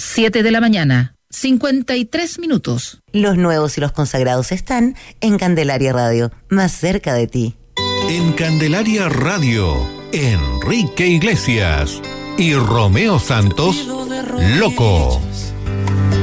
7 de la mañana, 53 minutos. Los nuevos y los consagrados están en Candelaria Radio, más cerca de ti. En Candelaria Radio, Enrique Iglesias y Romeo Santos, Loco.